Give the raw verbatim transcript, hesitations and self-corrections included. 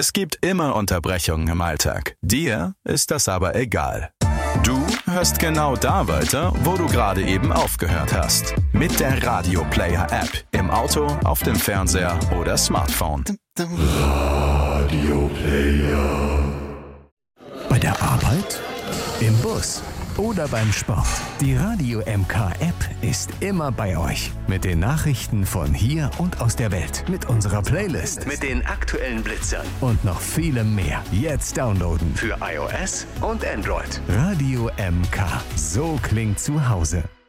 Es gibt immer Unterbrechungen im Alltag. Dir ist das aber egal. Du hörst genau da weiter, wo du gerade eben aufgehört hast. Mit der Radio Player App. Im Auto, auf dem Fernseher oder Smartphone. Radio Player. Bei der Arbeit, im Bus oder beim Sport. Die Radio M K App ist immer bei euch. Mit den Nachrichten von hier und aus der Welt. Mit unserer Playlist. Mit den aktuellen Blitzern. Und noch vielem mehr. Jetzt downloaden. Für iOS und Android. Radio M K. So klingt zu Hause.